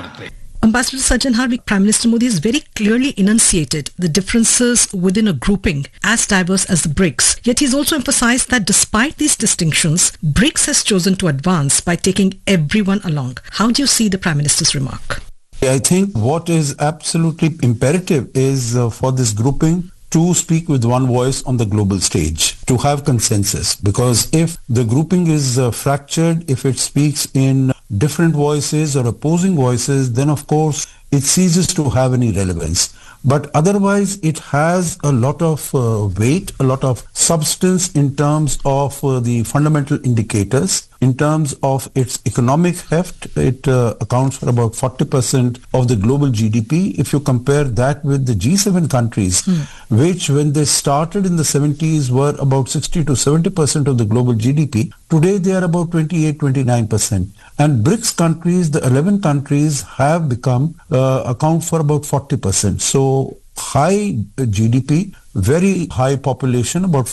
करते हैं। Ambassador Sajjan Harvik, Prime Minister Modi has very clearly enunciated the differences within a grouping as diverse as the BRICS. Yet he's also emphasized that despite these distinctions, BRICS has chosen to advance by taking everyone along. How do you see the Prime Minister's remark? I think what is absolutely imperative is for this grouping to speak with one voice on the global stage, to have consensus. Because if the grouping is fractured, if it speaks in different voices or opposing voices, then of course it ceases to have any relevance. But otherwise, it has a lot of weight, a lot of substance in terms of the fundamental indicators. In terms of its economic heft, it accounts for about 40% of the global GDP. If you compare that with the G7 countries, which when they started in the 70s were about 60 to 70% of the global GDP, today they are about 28-29%. And BRICS countries, the 11 countries have become, account for about 40%. So high GDP, very high population, about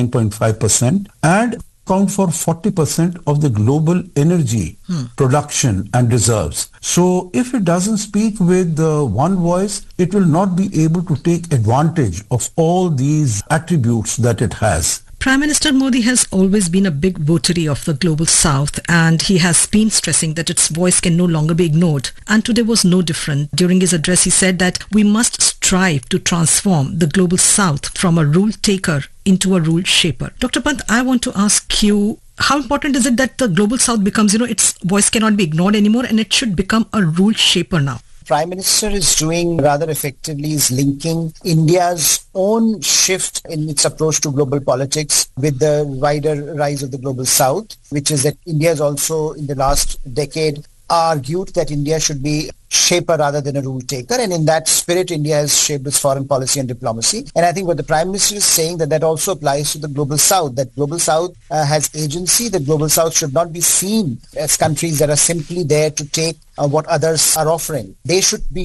49.5%, and account for 40% of the global energy production and reserves. So if it doesn't speak with one voice, it will not be able to take advantage of all these attributes that it has. Prime Minister Modi has always been a big votary of the Global South, and he has been stressing that its voice can no longer be ignored. And today was no different. During his address, he said that we must strive to transform the Global South from a rule taker into a rule shaper. Dr. Pant, I want to ask you, how important is it that the Global South becomes, its voice cannot be ignored anymore, and it should become a rule shaper now? Prime Minister is doing rather effectively is linking India's own shift in its approach to global politics with the wider rise of the Global South, which is that India has also in the last decade argued that India should be shaper rather than a rule taker, and in that spirit India has shaped its foreign policy and diplomacy. And I think what the Prime Minister is saying that also applies to the Global South, that Global South has agency. The Global South should not be seen as countries that are simply there to take what others are offering. They should be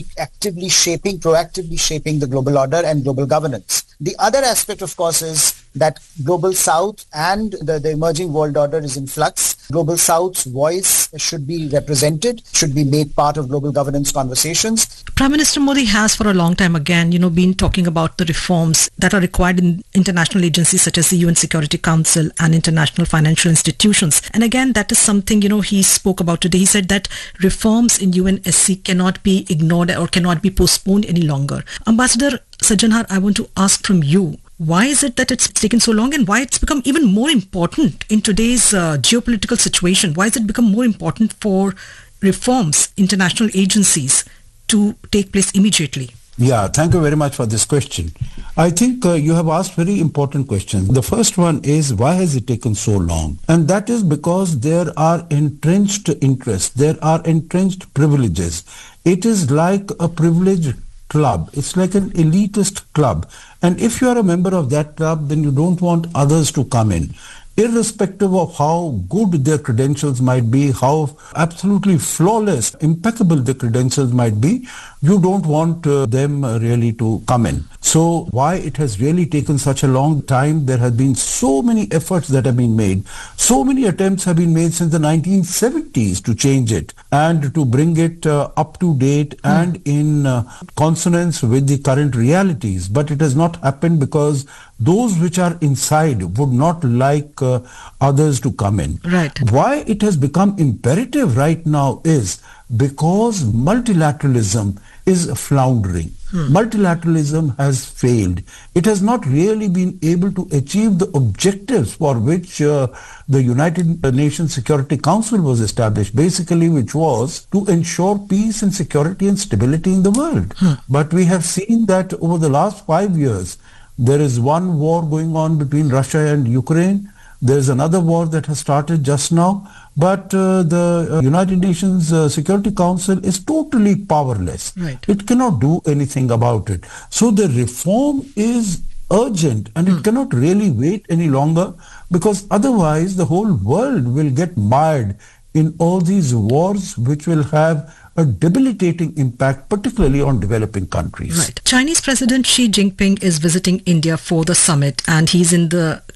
proactively shaping the global order and global governance. The other aspect, of course, is that Global South and the emerging world order is in flux. Global South's voice should be represented, should be made part of global governance conversations. Prime Minister Modi has for a long time again, been talking about the reforms that are required in international agencies such as the UN Security Council and international financial institutions. And again, that is something, he spoke about today. He said that reforms in UNSC cannot be ignored or cannot be postponed any longer. Ambassador Sajjan Har, I want to ask from you, why is it that it's taken so long, and why it's become even more important in today's geopolitical situation? Why has it become more important for reforms, international agencies to take place immediately? Yeah, thank you very much for this question. I think you have asked very important questions. The first one is, why has it taken so long? And that is because there are entrenched interests, there are entrenched privileges. It is like a privileged club. It's like an elitist club. And if you are a member of that club, then you don't want others to come in. Irrespective of how good their credentials might be, how absolutely flawless, impeccable the credentials might be, you don't want them really to come in. So why it has really taken such a long time? There have been so many efforts that have been made. So many attempts have been made since the 1970s to change it and to bring it up to date and in consonance with the current realities. But it has not happened because those which are inside would not like others to come in. Right. Why it has become imperative right now is because multilateralism is floundering. Multilateralism has failed. It has not really been able to achieve the objectives for which the United Nations Security Council was established, basically, which was to ensure peace and security and stability in the world. But we have seen that over the last 5 years, there is one war going on between Russia and Ukraine. There is another war that has started just now. But the United Nations Security Council is totally powerless. Right. It cannot do anything about it. So the reform is urgent and it cannot really wait any longer, because otherwise the whole world will get mired in all these wars which will have a debilitating impact, particularly on developing countries. Right. Chinese President Xi Jinping is visiting India for the summit, and he's in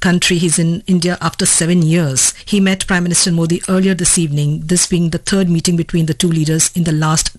India after 7 years. He met Prime Minister Modi earlier this evening, this being the third meeting between the two leaders in the last